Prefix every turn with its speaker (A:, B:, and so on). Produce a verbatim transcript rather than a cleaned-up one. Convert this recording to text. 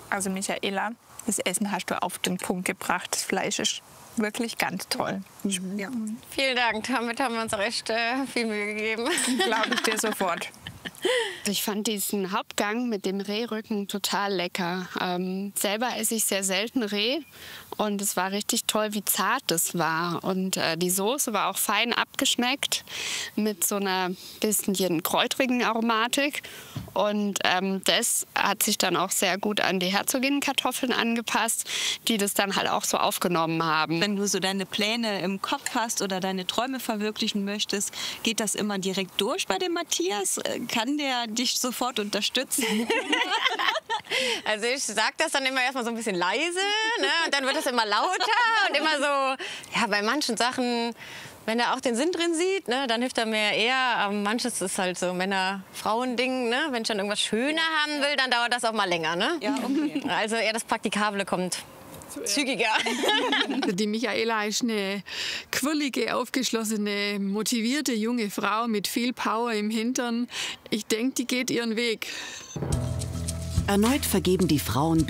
A: Also Michaela, das Essen hast du auf den Punkt gebracht. Das Fleisch ist wirklich ganz toll.
B: Ja.
C: Vielen Dank, damit haben wir uns recht äh, viel Mühe gegeben.
A: Glaube ich dir sofort.
D: Ich fand diesen Hauptgang mit dem Rehrücken total lecker. Ähm, selber esse ich sehr selten Reh und es war richtig toll, wie zart das war. Und äh, die Soße war auch fein abgeschmeckt mit so einer bisschen kräutrigen Aromatik. Und ähm, das hat sich dann auch sehr gut an die Herzogin-Kartoffeln angepasst, die das dann halt auch so aufgenommen haben.
E: Wenn du so deine Pläne im Kopf hast oder deine Träume verwirklichen möchtest, geht das immer direkt durch bei dem Matthias? Kann der dich sofort unterstützen?
C: Also ich sage das dann immer erstmal so ein bisschen leise, ne? Und dann wird es immer lauter und immer so, ja, bei manchen Sachen, wenn er auch den Sinn drin sieht, ne, dann hilft er mir eher. Aber manches ist halt so Männer-Frauen-Ding, ne? Wenn ich dann irgendwas schöner haben will, dann dauert das auch mal länger, ne?
E: Ja, okay.
C: Also eher das Praktikable kommt zügiger.
B: Die Michaela ist eine quirlige, aufgeschlossene, motivierte junge Frau mit viel Power im Hintern. Ich denke, die geht ihren Weg.
F: Erneut vergeben die Frauen